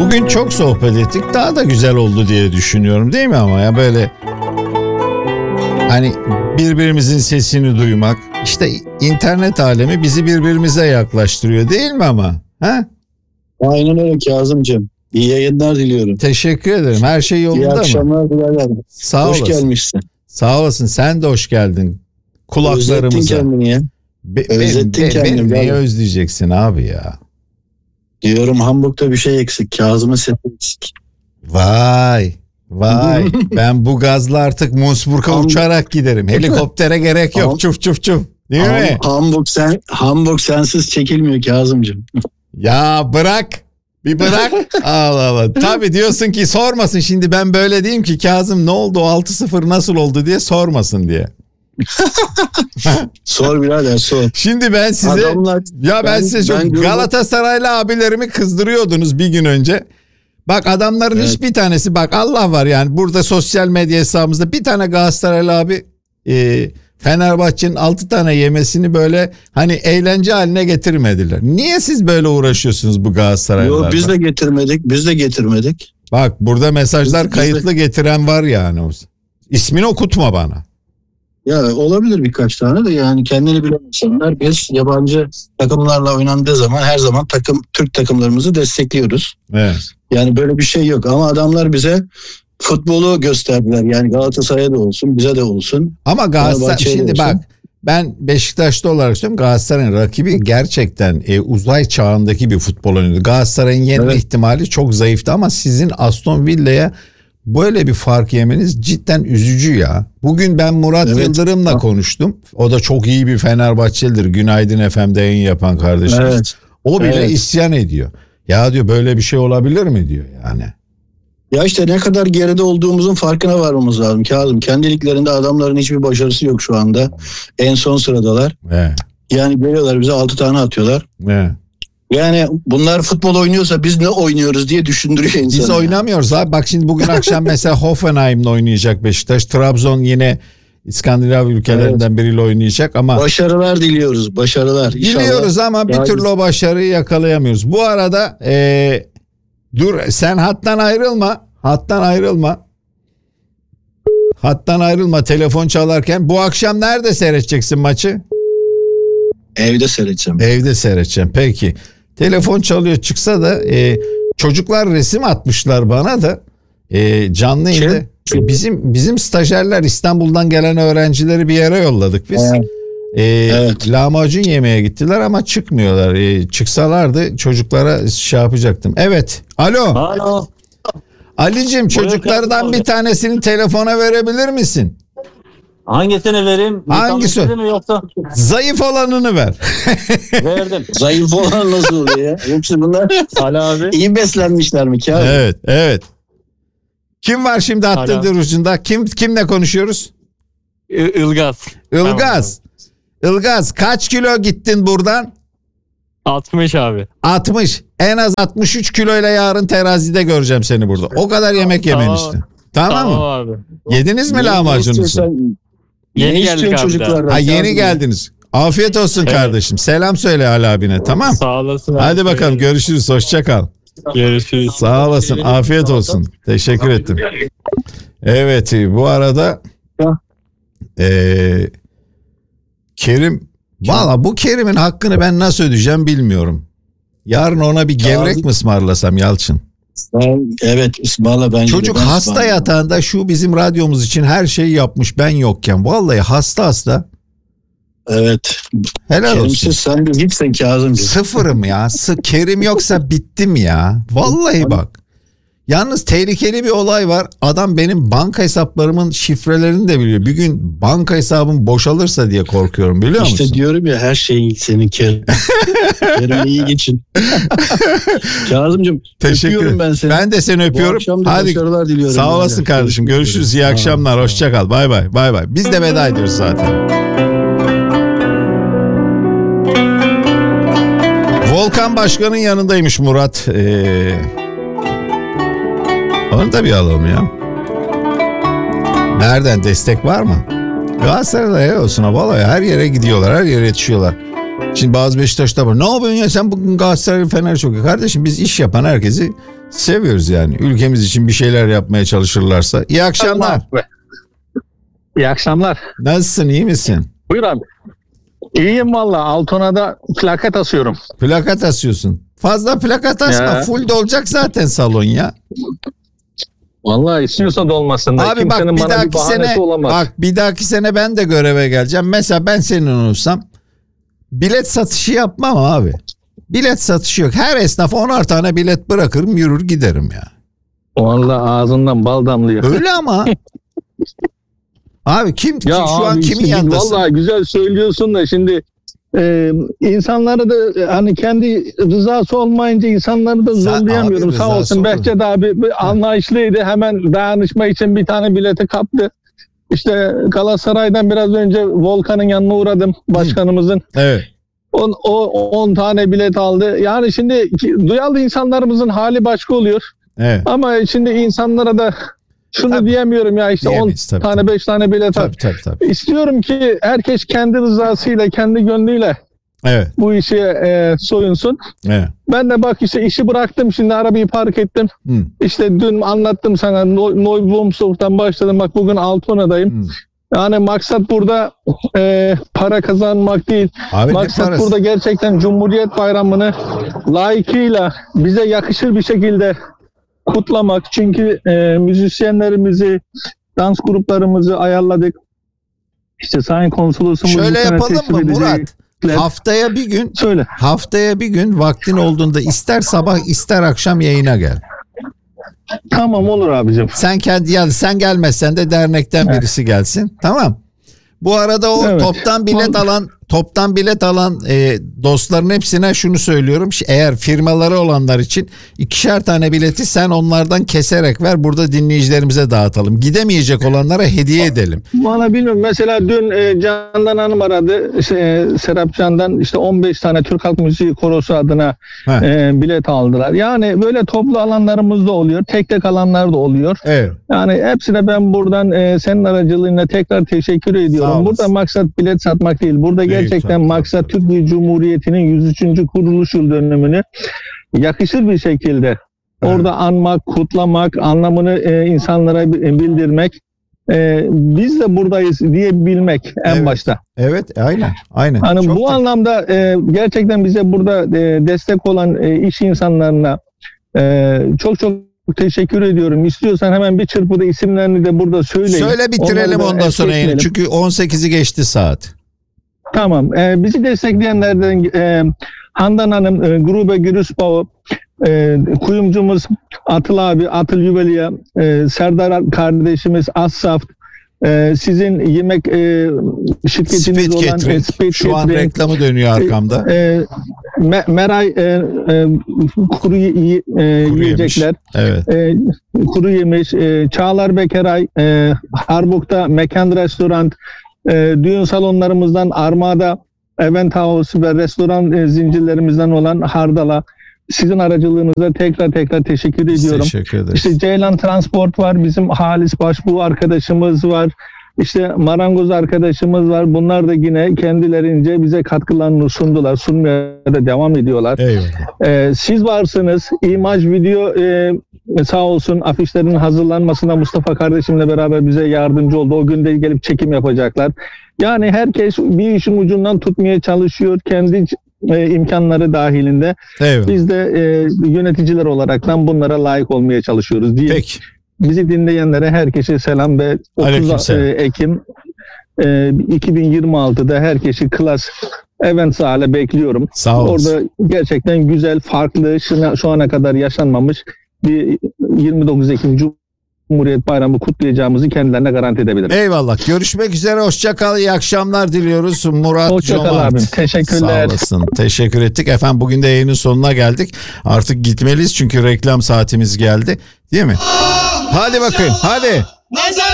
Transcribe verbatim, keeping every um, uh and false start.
Bugün çok sohbet ettik. Daha da güzel oldu diye düşünüyorum, değil mi ama ya böyle hani birbirimizin sesini duymak, işte internet alemi bizi birbirimize yaklaştırıyor, değil mi ama? Ha? Aynen öyle Kazımcığım. İyi yayınlar diliyorum. Teşekkür ederim. Her şey yolunda mı? İyi akşamlar birader. Sağ hoş olasın. gelmişsin. Sağ olasın. Sen de hoş geldin. Kulaklarımıza. Özlettin kendini ya. Be- Özlettin be- kendini. Beni neyi abi. özleyeceksin abi ya? Diyorum Hamburg'da bir şey eksik. Kazım'ın sesi eksik. Vay. Vay. Ben bu gazla artık Munzburg'a Ham- uçarak giderim. Helikoptere gerek yok. Ham- Çuf çuf çuf. Değil Ham- mi? Hamburg, sen, Hamburg sensiz çekilmiyor Kazım'cığım. Ya bırak. Bir bırak. Allah Allah. Tabii diyorsun ki sormasın şimdi, ben böyle diyeyim ki Kazım ne oldu, altı sıfır nasıl oldu diye sormasın diye. Sor birader sor. Şimdi ben size Adamlar, ya ben, ben size çok ben Galatasaraylı abilerimi kızdırıyordunuz bir gün önce. Bak adamların Evet. hiçbir tanesi, bak Allah var yani burada sosyal medya hesabımızda bir tane Galatasaraylı abi e, Fenerbahçe'nin altı tane yemesini böyle hani eğlence haline getirmediler. Niye siz böyle uğraşıyorsunuz bu Galatasaraylılarla? Yok biz de getirmedik. Biz de getirmedik. Bak burada mesajlar Biz- biz kayıtlı de- getiren var yani. İsmini okutma bana. Ya olabilir birkaç tane de yani kendini bilen insanlar. Biz yabancı takımlarla oynandığı zaman her zaman takım Türk takımlarımızı destekliyoruz. Evet. Yani böyle bir şey yok ama adamlar bize futbolu gösterdiler. Yani Galatasaray'a da olsun, bize de olsun. Ama Galatasaray Fenerbahçe'ye şimdi olsun. bak ben Beşiktaşlı olarak söylüyorum, Galatasaray'ın rakibi gerçekten e, uzay çağındaki bir futbol oynuyordu. Galatasaray'ın yenme Evet. ihtimali çok zayıftı ama sizin Aston Villa'ya böyle bir fark yemeniz cidden üzücü ya. Bugün ben Murat Evet. Yıldırım'la Ha. konuştum. O da çok iyi bir Fenerbahçelidir. Günaydın F M'de yayın yapan kardeşimiz. Evet. O bile Evet. isyan ediyor. Ya diyor böyle bir şey olabilir mi diyor yani. Ya işte ne kadar geride olduğumuzun farkına varmamız lazım Kazım. Kendi liglerinde adamların hiçbir başarısı yok şu anda. En son sıradalar. Evet. Yani geliyorlar bize altı tane atıyorlar. Evet. Yani bunlar futbol oynuyorsa biz ne oynuyoruz diye düşündürüyor insanı. Biz yani. oynamıyoruz abi. Bak şimdi bugün akşam mesela Hoffenheim'le oynayacak Beşiktaş. Trabzon yine İskandinav ülkelerinden biriyle oynayacak ama Başarılar diliyoruz. Başarılar. İnşallah. biliyoruz ama bir Yani- türlü o başarıyı yakalayamıyoruz. Bu arada ee, dur sen hattan ayrılma. Hattan ayrılma. Hattan ayrılma telefon çalarken. Bu akşam nerede seyredeceksin maçı? Evde seyredeceğim. Evde seyredeceğim. Peki. Telefon çalıyor çıksa da e, çocuklar resim atmışlar bana da e, canlı Kim? yayında. Bizim bizim stajyerler İstanbul'dan gelen öğrencileri bir yere yolladık biz. Evet. E, Evet. Lahmacun yemeye gittiler ama çıkmıyorlar. E, çıksalardı çocuklara şey yapacaktım. Evet. Alo. Alo. Ali'cim çocuklardan bir tanesini telefona verebilir misin? Hangisini vereyim? Hangisi? Mutanesi mi yoksa? Zayıf olanını ver. Verdim. Zayıf olan nasıl oluyor ya? Yoksa bunlar Ali abi. iyi beslenmişler mi Kazım? Evet, evet. Kim var şimdi hattın Alo. ucunda? Kim kimle konuşuyoruz? I- Ilgaz. Ilgaz. Ilgaz kaç kilo gittin buradan? altmış abi. altmış. En az altmış üç kiloyla yarın terazide göreceğim seni burada. O kadar yemek yemen Tamam. işte. Tamam, Tamam mı? abi. Yediniz mi Ne- ne lahmacununuzu? istiyorsan- Yeni ne geldik istiyorsun abi de. çocuklardan? Ha yeni Kazım? geldiniz. Afiyet olsun Evet. kardeşim. Selam söyle Ali abine, tamam? Sağ olasın. abi. Hadi bakalım görüşürüz. Hoşça kal. Görüşürüz. Sağ olasın. Afiyet olsun. Teşekkür ettim. Evet bu arada eee Kerim, valla bu Kerim'in hakkını ben nasıl ödeyeceğim bilmiyorum. Yarın ona bir gevrek mi ısmarlasam Yalçın? Ben, evet ısmarla bence. de, Çocuk ben hasta ısmarlarım. yatağında şu bizim radyomuz için her şeyi yapmış ben yokken. Vallahi hasta hasta. Evet. Helal olsun. Kerimsiz sen de gitsen Kazımcığım. Sıfırım ya. Sı- Kerim yoksa bittim ya. Vallahi bak. Yalnız tehlikeli bir olay var. Adam benim banka hesaplarımın şifrelerini de biliyor. Bir gün banka hesabım boşalırsa diye korkuyorum, biliyor musun? İşte diyorum ya her şey senin Kerim. Kerim'le iyi geçin. Kazımcığım Teşekkür öpüyorum ederim. ben seni. Ben de seni Bu öpüyorum. akşam da Hadi başarılar diliyorum. sağ birader. olasın kardeşim. Görüşürüz. İyi Sağ ol. akşamlar. Hoşça kal. Bay bay. Bay bay. Biz de veda ediyoruz zaten. Volkan Başkan'ın yanındaymış Murat. Ee, onu da bir alalım ya. Nereden destek var mı? Galatasaray'da helal olsun. Vallahi her yere gidiyorlar. Her yere yetişiyorlar. Şimdi bazı Beşiktaş'ta var. Ne yapıyorsun ya sen bugün Galatasaray Fener çok iyi. Kardeşim biz iş yapan herkesi seviyoruz yani. Ülkemiz için bir şeyler yapmaya çalışırlarsa. İyi akşamlar. İyi akşamlar. Nasılsın, iyi misin? Buyur abi. İyiyim valla. Altona'da plaket asıyorum. Plakat asıyorsun. Fazla plakat asma. Ya. Full dolacak zaten salon ya. Vallahi istiyorsa da olmasın da. Abi bak Kimsenin bir bana dahaki bahanesi sene olamaz. bak bir dahaki sene ben de göreve geleceğim. Mesela ben senin olursam bilet satışı yapmam abi. Bilet satışı yok. Her esnafa onar tane bilet bırakırım, yürür giderim ya. Vallahi ağzından bal damlıyor. Öyle ama. Abi kim ki Ya şu an abi kimin işte yanındasın? Vallahi güzel söylüyorsun da şimdi e, insanları da e, hani kendi rızası olmayınca insanları da Sen zorlayamıyorum. abi Sağ rızası olsun olur. Behçet abi bir anlayışlıydı. Hemen dayanışma için bir tane bileti kaptı. İşte Galatasaray'dan biraz önce Volkan'ın yanına uğradım başkanımızın. Evet. on, o on tane bilet aldı. Yani şimdi duyarlı insanlarımızın hali başka oluyor. Evet. Ama şimdi insanlara da şunu Tabii. diyemiyorum ya işte on Diyemeyiz, tabii, tane tabii. beş tane bilet al. Tabii tabii tabii. İstiyorum ki herkes kendi rızasıyla, kendi gönlüyle Evet. bu işe e, soyunsun. Evet. Ben de bak işte işi bıraktım, şimdi arabayı park ettim. Hı. İşte dün anlattım sana Neuburg'dan başladım, bak bugün Altona'dayım. Hı. Yani maksat burada e, para kazanmak değil. Abi ne Maksat parası? burada gerçekten Cumhuriyet Bayramı'nı layıkıyla bize yakışır bir şekilde kutlamak. Çünkü e, müzisyenlerimizi, dans gruplarımızı ayarladık. İşte Sayın Konsolosumuz Şöyle bu sene yapalım teşrif mı edecek. Murat? Haftaya bir gün Söyle. haftaya bir gün vaktin olduğunda ister sabah ister akşam yayına gel. Tamam olur abicim. Sen kendi yani sen gelmezsen de dernekten birisi gelsin. Tamam. Bu arada o Evet. toptan bilet alan toptan bilet alan e, dostların hepsine şunu söylüyorum. Eğer firmaları olanlar için ikişer tane bileti sen onlardan keserek ver. Burada dinleyicilerimize dağıtalım. Gidemeyecek olanlara hediye edelim. Bana bilmiyorum. Mesela dün e, Candan Hanım aradı. İşte, e, Serap Can'dan işte on beş tane Türk Halk Müziği Korosu adına Heh. e, bilet aldılar. Yani böyle toplu alanlarımız da oluyor. Tek tek alanlar da oluyor. Evet. Yani hepsine ben buradan e, senin aracılığıyla tekrar teşekkür Sağ ediyorum. olasın. Burada maksat bilet satmak değil. Burada Değil, gerçekten tabii, maksat tabii. Türkiye Cumhuriyeti'nin yüz üçüncü kuruluş yıl dönümünü yakışır bir şekilde orada anmak, kutlamak, anlamını e, insanlara bildirmek. E, biz de buradayız diyebilmek en Evet. başta. Evet, aynen. Aynen. Hani Çok bu da- anlamda e, gerçekten bize burada e, destek olan e, iş insanlarına e, çok çok teşekkür ediyorum. İstiyorsan hemen bir çırpıda isimlerini de burada söyleyeyim. Söyle bitirelim Onları da ondan es sonra yayını. geçmeyelim. Çünkü on sekizi geçti saat. Tamam. E, bizi destekleyenlerden e, Handan Hanım, e, Grube Gürüsbau, e, kuyumcumuz Atıl abi, Atıl Yüveliya, e, Serdar kardeşimiz Assaft, e, sizin yemek e, şirketiniz Speed olan e, Catering. Speed Şu an Catering, reklamı dönüyor arkamda. e, Me- Meray e, e, kuru y- y- e, Kuru yemiş. yiyecekler, Evet. e, kuru yemiş, e, Çağlar Bekeray, e, Harbuk'ta Mekan Restoran, e, düğün salonlarımızdan Armada, Event House ve restoran e, zincirlerimizden olan Hardala. Sizin aracılığınıza tekrar tekrar teşekkür Biz ediyorum. teşekkür ederiz. İşte Ceylan Transport var, bizim Halis Başbuğ arkadaşımız var. İşte marangoz arkadaşımız var. Bunlar da yine kendilerince bize katkılarını sundular. Sunmaya da devam ediyorlar. Eyvallah. Ee, siz varsınız. İmaj, video e, sağ olsun afişlerin hazırlanmasına Mustafa kardeşimle beraber bize yardımcı oldu. O gün de gelip çekim yapacaklar. Yani herkes bir işin ucundan tutmaya çalışıyor. Kendi e, imkanları dahilinde. Eyvallah. Biz de e, yöneticiler olaraktan bunlara layık olmaya çalışıyoruz diye. Peki. Bizi dinleyenlere herkese selam ve otuz Aleykümselam. Ekim e, iki bin yirmi altıda herkesi klas event hale bekliyorum. Sağ olasın. Orada gerçekten güzel, farklı, şu, şu ana kadar yaşanmamış bir yirmi dokuz Ekim Cumhuriyet Bayramı kutlayacağımızı kendilerine garanti edebilirim. Eyvallah. Görüşmek üzere. Hoşça kal. İyi akşamlar diliyoruz. Murat Hoşça kal Cömert. abi. Teşekkürler. Sağ olasın. Teşekkür ettik. Efendim bugün de yayının sonuna geldik. Artık gitmeliyiz çünkü reklam saatimiz geldi. Değil mi? Hadi bakayım. Hadi. Nazar